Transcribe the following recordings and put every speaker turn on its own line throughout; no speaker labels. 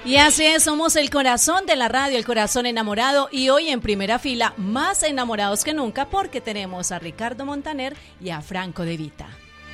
Y así es, somos el corazón de la radio, el corazón enamorado, y hoy en primera fila, más enamorados que nunca, porque tenemos a Ricardo Montaner y a Franco De Vita.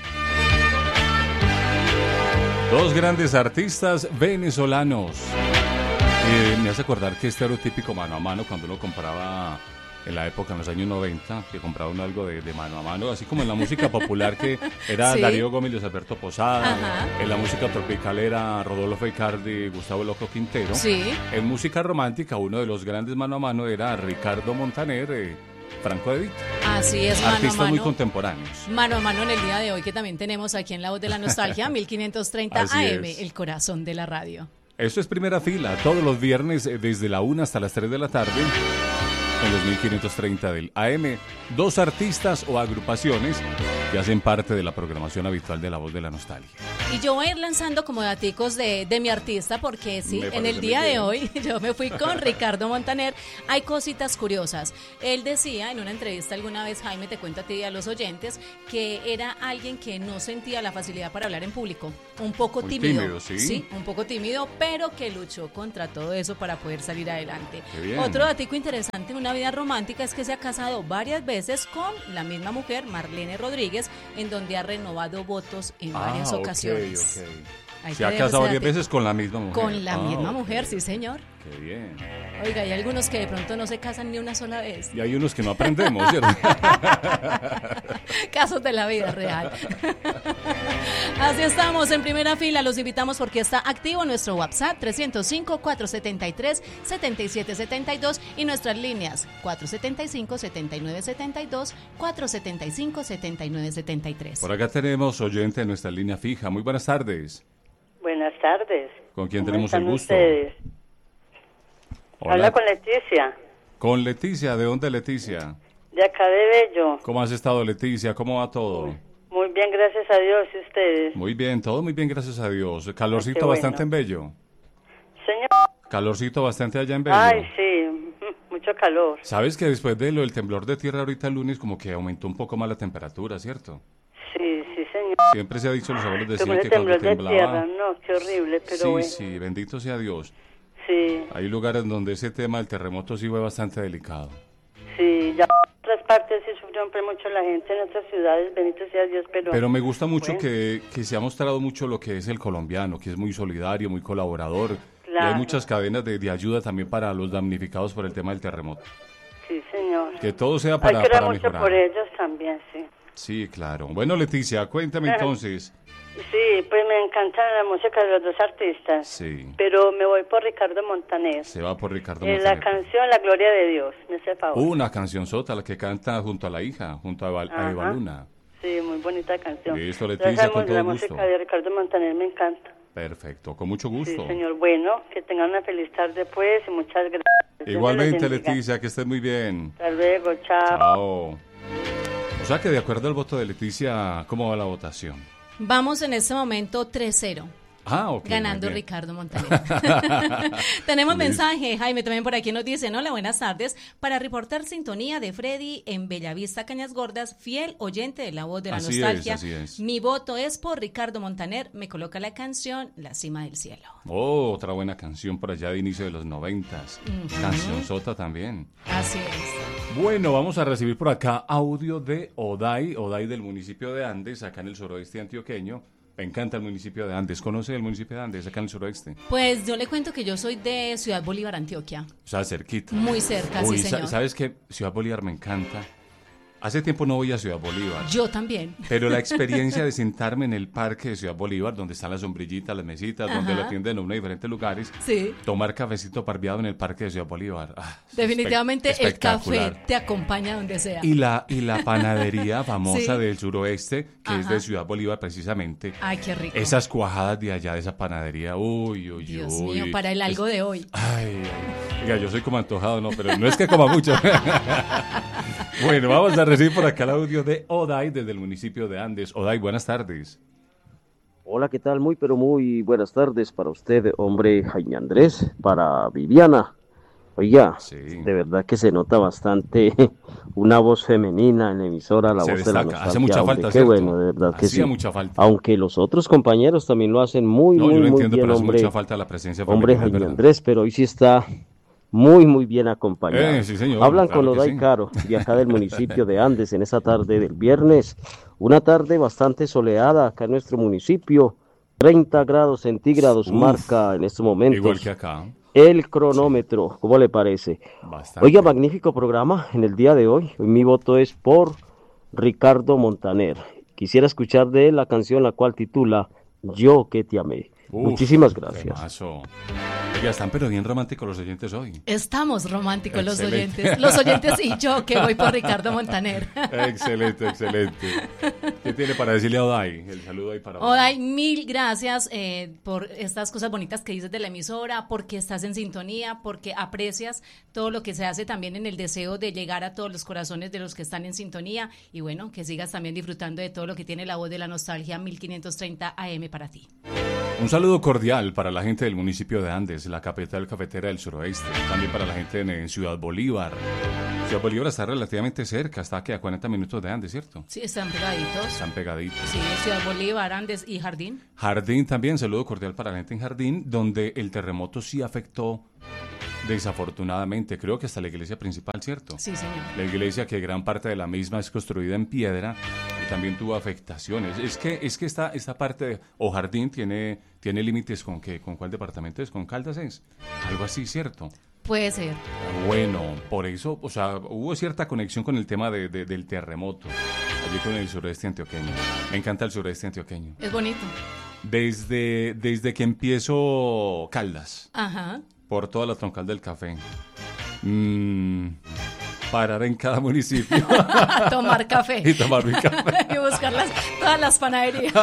Dos grandes artistas venezolanos. Me hace acordar que este era lo típico mano a mano cuando uno compraba en la época, en los años 90, que compraba uno algo de mano a mano, así como en la música popular que era
Sí.
Darío Gómez y Luis Alberto Posada,
Ajá.
en la música tropical era Rodolfo Icardi y Gustavo Loco Quintero.
Sí.
En música romántica, uno de los grandes mano a mano era Ricardo Montaner, Franco De Vita.
Así es, mano a
Artistas muy
mano.
contemporáneos.
Mano a mano en el día de hoy, que también tenemos aquí en La Voz de la Nostalgia, 1530
Así
AM,
es.
el corazón de la radio.
Esto es primera fila, todos los viernes desde la 1 hasta las 3 de la tarde, en los 1530 del AM. Dos artistas o agrupaciones que hacen parte de la programación habitual de La Voz de la Nostalgia.
Y yo voy a ir lanzando como daticos de mi artista, porque sí,
Me
en
parece
el día
muy
de
bien.
hoy yo me fui con Ricardo Montaner. Hay cositas curiosas. Él decía en una entrevista alguna vez, Jaime, te cuento a ti y a los oyentes, que era alguien que no sentía la facilidad para hablar en público. Un poco
Muy
tímido.
tímido, ¿sí?
Sí, un poco tímido, pero que luchó contra todo eso para poder salir adelante.
Qué bien.
Otro datico interesante en una vida romántica es que se ha casado varias veces con la misma mujer, Marlene Rodríguez, en donde ha renovado votos en varias ocasiones. Ahí
Se
te
ha
dejo
casado
ese
10
dato.
veces con la misma mujer.
Con la misma
ok.
mujer, sí señor.
Qué bien.
Oiga, hay algunos que de pronto no se casan ni una sola vez.
Y hay unos que no aprendemos, ¿cierto?
Casos de la vida real. Así estamos en primera fila. Los invitamos porque está activo nuestro WhatsApp 305-473-7772 y nuestras líneas 475-7972, 475-7973.
Por acá tenemos oyente en nuestra línea fija. Muy buenas tardes.
Buenas tardes.
¿Con quién
¿Cómo
tenemos el
están
gusto?
ustedes?
Hola.
Habla con Leticia,
Con Leticia. ¿De dónde, Leticia?
de acá de Bello.
¿Cómo has estado, Leticia? ¿Cómo va todo?
Muy bien, gracias a Dios. ¿Y ustedes?
Muy bien, todo muy bien, gracias a Dios. Calorcito
Qué bueno.
bastante en Bello.
Señor.
Calorcito bastante allá en Bello.
Ay, sí, mucho calor.
¿Sabes que después de lo del temblor de tierra ahorita el lunes como que aumentó un poco más la temperatura, cierto?
Sí, sí, señor.
Siempre se ha dicho, los abuelos
Como
decían
el
que cuando
temblor de
temblaba...
tierra, no, qué horrible, pero
Sí,
bueno.
sí, bendito sea Dios.
Sí,
Hay lugares donde ese tema del terremoto sí fue bastante delicado.
sí, ya en otras partes sí sufrió mucho la gente en otras ciudades, bendito sea Dios,
Pero me gusta mucho
bueno.
que se ha mostrado mucho lo que es el colombiano, que es muy solidario, muy colaborador. Y hay
Claro.
muchas cadenas de ayuda también para los damnificados por el tema del terremoto.
Sí, señor.
Que todo sea
Hay
para
que orar
para
mucho
mejorar.
por ellos también, sí.
Sí, claro. Bueno, Leticia, cuéntame
Ajá.
entonces.
Sí, pues me encanta la música de los dos artistas.
Sí,
Pero me voy por Ricardo Montaner.
se va por Ricardo
La
Montaner.
canción La Gloria de Dios, me hace favor.
Una canción sota, la que canta junto a la hija, junto a
Ajá.
Eva Luna.
Sí, muy bonita canción.
Listo,
Ya
Leticia,
sabemos,
con todo
la
gusto.
música de Ricardo Montaner me encanta.
Perfecto, con mucho
Sí,
gusto.
señor. Bueno, que tengan una feliz tarde, pues, y muchas gracias. Dios me
Igualmente,
los bendiga.
Leticia, que estés muy bien.
Hasta luego, chao.
Chao. O sea que de acuerdo al voto de Leticia, ¿cómo va la votación?
Vamos en este momento 3-0.
Ah, ok.
Ganando
muy bien.
Ricardo Montaner. Tenemos
Listo.
mensaje, Jaime, también por aquí nos dicen, hola, buenas tardes, para reportar sintonía de Freddy en Bellavista, Cañas Gordas, fiel oyente de La Voz de la
Así es,
Nostalgia.
así es.
Mi voto es por Ricardo Montaner, me coloca la canción La Cima del Cielo.
Oh, otra buena canción por allá de inicio de los 90s. Canción sota también.
Así es.
Bueno, vamos a recibir por acá audio de Oday del municipio de Andes, acá en el suroeste antioqueño. Me encanta el municipio de Andes. ¿Conoce el municipio de Andes, acá en el suroeste?
Pues yo le cuento que yo soy de Ciudad Bolívar, Antioquia.
O sea, cerquita.
Muy cerca,
Uy,
sí, señor.
¿sabes qué? Ciudad Bolívar me encanta. Hace tiempo no voy a Ciudad Bolívar.
Yo también.
Pero la experiencia de sentarme en el parque de Ciudad Bolívar, donde están las sombrillitas, las mesitas, donde
Ajá.
lo atienden a uno de diferentes lugares,
Sí.
tomar cafecito parviado en el parque de Ciudad Bolívar. Es
Definitivamente el
espectacular.
café te acompaña donde sea.
Y la panadería famosa
Sí.
del suroeste, que es
Ajá.
de Ciudad Bolívar precisamente.
Ay, qué rico.
Esas cuajadas de allá de esa panadería, uy, uy,
Dios
uy.
mío, para el algo de hoy.
Ay, oiga, yo soy como antojado, no, pero no es que coma mucho. Bueno, vamos a recibir por acá el audio de Oday desde el municipio de Andes. Oday, buenas tardes.
Hola, ¿qué tal? Muy, pero muy buenas tardes para usted, hombre Jaime Andrés, para Viviana Oiga,
Sí.
de verdad que se nota bastante una voz femenina en la emisora, la
Se
voz de la
destaca, hace
nostalgia,
mucha
hombre,
falta,
qué
¿cierto?
bueno, de verdad que
Hacía
sí.
mucha falta.
Aunque los otros compañeros también lo hacen muy,
No, yo
muy,
lo
muy
entiendo,
bien,
pero hace
hombre,
mucha falta la presencia
hombre
femenina, es
Jaime
verdad.
Andrés, pero hoy sí está muy, muy bien acompañado.
Sí, señor,
Hablan
claro
con
que
Oday
sí.
Caro, de acá del municipio de Andes, en esa tarde del viernes, una tarde bastante soleada acá en nuestro municipio, 30 grados centígrados
Uf,
marca en estos
igual que
momentos
acá.
el
Sí,
cronómetro, ¿cómo le parece? Oiga,
bastante.
magnífico programa en el día de hoy. Hoy mi voto es por Ricardo Montaner. Quisiera escuchar de él la canción la cual titula Yo que te amé. Muchísimas
Uf,
gracias.
temazo. Oiga, están pero bien románticos los oyentes hoy.
Estamos románticos
Excelente.
los oyentes y yo que voy por Ricardo Montaner.
Excelente, excelente. ¿Qué tiene para decirle a Oday? El saludo ahí para
Oday, mil gracias por estas cosas bonitas que dices de la emisora, porque estás en sintonía, porque aprecias todo lo que se hace también en el deseo de llegar a todos los corazones de los que están en sintonía y bueno, que sigas también disfrutando de todo lo que tiene la voz de la nostalgia 1530 AM para ti.
Un saludo cordial para la gente del municipio de Andes, la capital cafetera del suroeste. También para la gente en Ciudad Bolívar. Ciudad Bolívar está relativamente cerca, está aquí a 40 minutos de Andes, ¿cierto?
Sí, están pegaditos.
Están pegaditos.
Sí, Ciudad Bolívar, Andes y Jardín.
Jardín también, saludo cordial para la gente en Jardín, donde el terremoto sí afectó desafortunadamente, creo que hasta la iglesia principal, ¿cierto?
Sí, señor.
La iglesia que gran parte de la misma es construida en piedra y también tuvo afectaciones. Es que esta parte de, o Jardín tiene límites con qué, ¿con cuál departamento es? ¿Con Caldas es? Algo así, ¿cierto?
Puede ser.
Bueno, por eso, o sea, hubo cierta conexión con el tema del terremoto, allí con el sureste antioqueño. Me encanta el sureste antioqueño.
Es bonito.
Desde que empiezo Caldas,
Ajá.
por toda la troncal del café, parar en cada municipio
Tomar café.
y tomar mi café.
Y buscar todas las panaderías.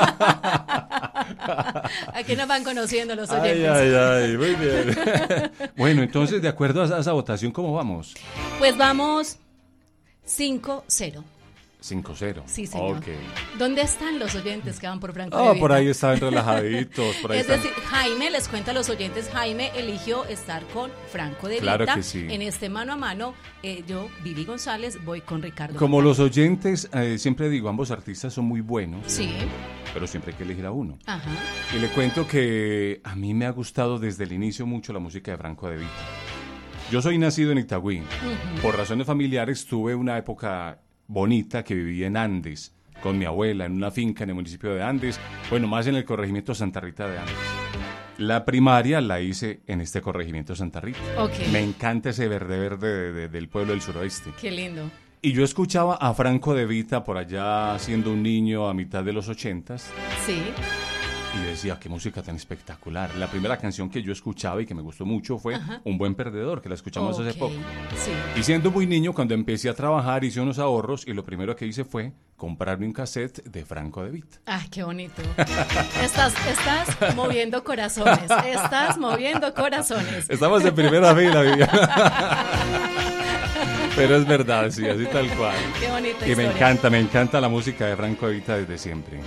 Aquí nos van conociendo los oyentes.
Ay, muy bien. Bueno, entonces, de acuerdo a esa votación, ¿cómo vamos?
Pues vamos 5-0.
5-0.
Sí, señor.
Ok.
¿Dónde están los oyentes que van por Franco de
Oh,
Vita?
por ahí están relajaditos. Por ahí
Es
están.
decir, Jaime, les cuenta a los oyentes, Jaime eligió estar con Franco de
Claro
Vita.
que sí.
En este mano a mano, yo, Vivi González, voy con Ricardo.
Como los oyentes, siempre digo, ambos artistas son muy buenos,
Sí,
pero siempre hay que elegir a uno.
ajá.
Y le cuento que a mí me ha gustado desde el inicio mucho la música de Franco de Vita. Yo soy nacido en Itagüí. Por razones familiares tuve una época bonita que viví en Andes, con mi abuela, en una finca en el municipio de Andes, bueno, más en el corregimiento Santa Rita de Andes. La primaria la hice en este corregimiento Santa Rita.
Ok.
Me encanta ese verde del pueblo del suroeste.
Qué lindo.
Y yo escuchaba a Franco de Vita por allá siendo un niño a mitad de los 80s
Sí,
y decía, qué música tan espectacular. La primera canción que yo escuchaba y que me gustó mucho fue Un Buen Perdedor, que la escuchamos hace
ok,
poco.
sí.
Y siendo muy niño, cuando empecé a trabajar, hice unos ahorros y lo primero que hice fue comprarme un cassette de Franco de Vita.
Ah, qué bonito. Estás moviendo corazones. Estás moviendo corazones.
Estamos en primera fila, Viviana. Pero es verdad, sí, así tal cual.
Qué bonita
Y
historia.
me encanta la música de Franco de Vita desde siempre.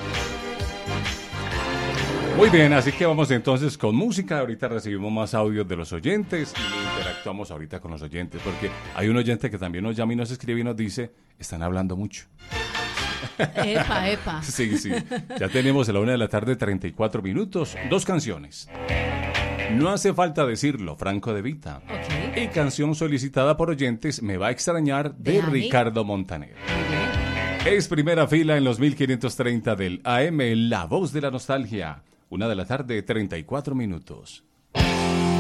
Muy bien, así que vamos entonces con música. Ahorita recibimos más audios de los oyentes y interactuamos ahorita con los oyentes, porque hay un oyente que también nos llama y nos escribe y nos dice, están hablando mucho.
Epa, epa.
Sí, sí. Ya tenemos a la 1 de la tarde, 34 minutos, 2 canciones. No hace falta decirlo, Franco de Vita.
Ok.
Y canción solicitada por oyentes, Me va a extrañar, de
De Ani.
Ricardo Montaner.
Muy bien.
Es primera fila en los 1530 del AM, La Voz de la Nostalgia. 1 de la tarde, 34 minutos.